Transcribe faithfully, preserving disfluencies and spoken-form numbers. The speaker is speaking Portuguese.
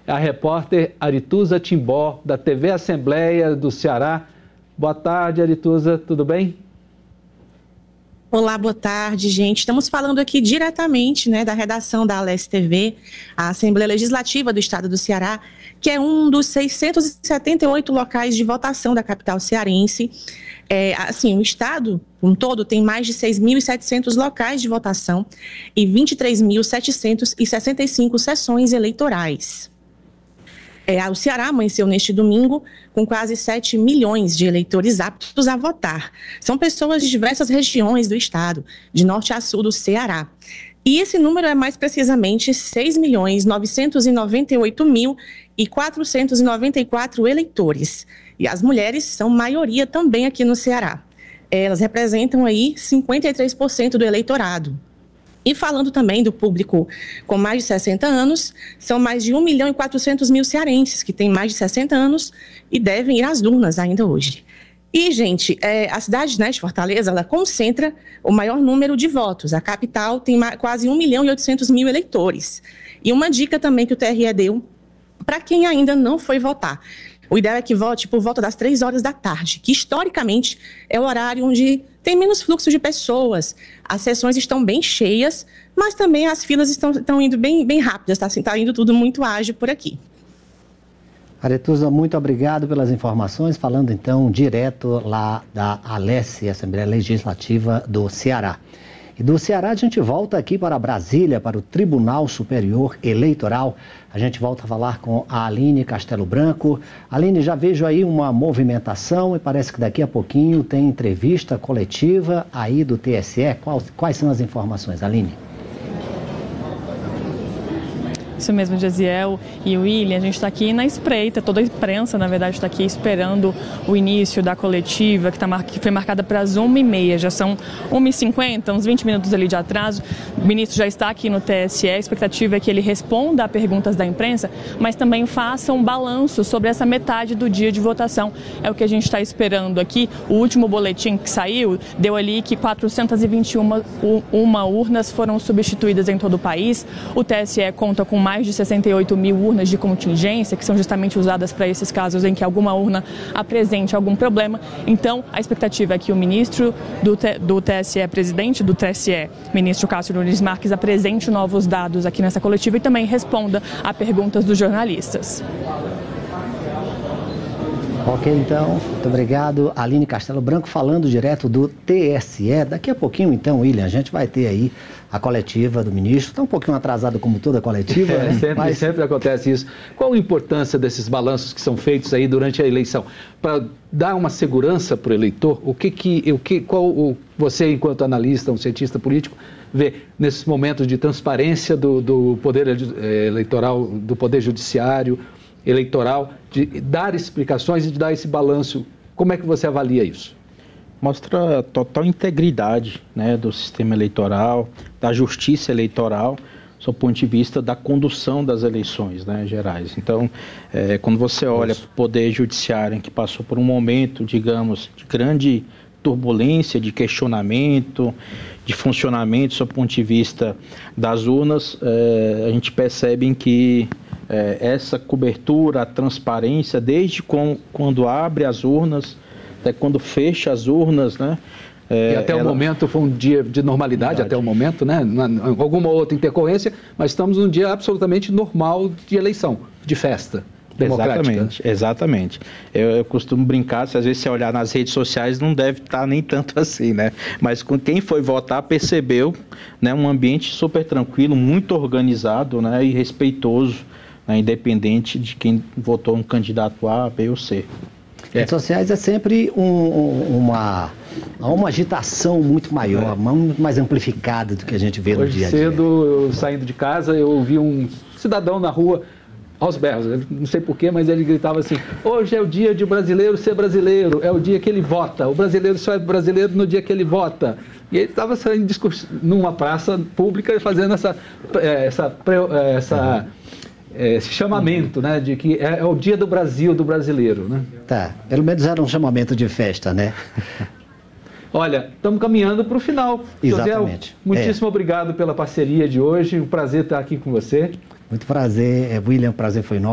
é a repórter Arituza Timbó, da T V Assembleia do Ceará. Boa tarde, Arituza, tudo bem? Olá, boa tarde, gente. Estamos falando aqui diretamente, né, da redação da Alesse T V, a Assembleia Legislativa do Estado do Ceará, que é um dos seiscentos e setenta e oito locais de votação da capital cearense. É, assim, o Estado, como todo, tem mais de seis mil e setecentos locais de votação e vinte e três mil setecentos e sessenta e cinco sessões eleitorais. É, o Ceará amanheceu neste domingo com quase sete milhões de eleitores aptos a votar. São pessoas de diversas regiões do estado, de norte a sul do Ceará. E esse número é mais precisamente seis milhões novecentos e noventa e oito mil e quatrocentos e noventa e quatro eleitores. E as mulheres são maioria também aqui no Ceará. Elas representam aí cinquenta e três por cento do eleitorado. E falando também do público com mais de sessenta anos, são mais de um milhão e quatrocentos mil cearenses que têm mais de sessenta anos e devem ir às urnas ainda hoje. E, gente, é, a cidade, né, de Fortaleza, ela concentra o maior número de votos. A capital tem quase um milhão e oitocentos mil eleitores. E uma dica também que o T R E deu para quem ainda não foi votar. O ideal é que vote por volta das três horas da tarde, que historicamente é o horário onde tem menos fluxo de pessoas. As sessões estão bem cheias, mas também as filas estão, estão indo bem, bem rápidas, está assim, tá indo tudo muito ágil por aqui. Arituza, muito obrigado pelas informações, falando então direto lá da Alesse, Assembleia Legislativa do Ceará. E do Ceará a gente volta aqui para Brasília, para o Tribunal Superior Eleitoral. A gente volta a falar com a Aline Castelo Branco. Aline, já vejo aí uma movimentação e parece que daqui a pouquinho tem entrevista coletiva aí do T S E. Quais, quais são as informações, Aline? Isso mesmo, Gesiel e William, a gente está aqui na espreita, toda a imprensa, na verdade, está aqui esperando o início da coletiva, que, tá mar... que foi marcada para as uma e meia, já são uma e cinquenta, uns vinte minutos ali de atraso. O ministro já está aqui no T S E, a expectativa é que ele responda a perguntas da imprensa, mas também faça um balanço sobre essa metade do dia de votação. É o que a gente está esperando aqui. O último boletim que saiu deu ali que quatrocentas e vinte e uma uma urnas foram substituídas em todo o país. O T S E conta com mais mais de sessenta e oito mil urnas de contingência, que são justamente usadas para esses casos em que alguma urna apresente algum problema. Então, a expectativa é que o ministro do, T, do T S E, presidente do T S E, ministro Cássio Nunes Marques, apresente novos dados aqui nessa coletiva e também responda a perguntas dos jornalistas. Ok, então, muito obrigado. Aline Castelo Branco falando direto do T S E. Daqui a pouquinho, então, William, a gente vai ter aí a coletiva do ministro. Está um pouquinho atrasado como toda coletiva, é, né? sempre, Mas... sempre acontece isso. Qual a importância desses balanços que são feitos aí durante a eleição? Para dar uma segurança para o eleitor, o que que, o que, qual o, você, enquanto analista, um cientista político, vê nesses momentos de transparência do, do poder eleitoral, do poder judiciário, eleitoral, de dar explicações e de dar esse balanço? Como é que você avalia isso? Mostra total integridade, né, do sistema eleitoral, da justiça eleitoral, do ponto de vista da condução das eleições, né, gerais. Então, é, quando você olha para o Poder Judiciário, que passou por um momento, digamos, de grande turbulência, de questionamento, de funcionamento, do ponto de vista das urnas, é, a gente percebe que é, essa cobertura, a transparência, desde com, quando abre as urnas, até quando fecha as urnas, né? É, e até ela... o momento foi um dia de normalidade, Verdade. até o momento, né? Alguma outra intercorrência, mas estamos num dia absolutamente normal de eleição, de festa democrática. Exatamente, exatamente. Eu, eu costumo brincar, se às vezes você olhar nas redes sociais, não deve estar nem tanto assim, né? Mas com quem foi votar percebeu, né, um ambiente super tranquilo, muito organizado, né, e respeitoso, né, independente de quem votou um candidato A, B ou C. É. Redes sociais é sempre um, um, uma, uma agitação muito maior, é. muito mais amplificada do que a gente vê Hoje no dia a dia. Hoje cedo, eu, saindo de casa, eu ouvi um cidadão na rua, aos berros, não sei porquê, mas ele gritava assim: hoje é o dia de o brasileiro ser brasileiro, é o dia que ele vota, o brasileiro só é brasileiro no dia que ele vota. E ele estava saindo numa praça pública fazendo essa... essa, essa uhum. Esse chamamento, né, de que é, é o dia do Brasil, do brasileiro, né? Tá, pelo menos era um chamamento de festa, né? Olha, estamos caminhando para o final. Exatamente. José, muitíssimo é. obrigado pela parceria de hoje, um prazer estar aqui com você. Muito prazer, William, o prazer foi nosso.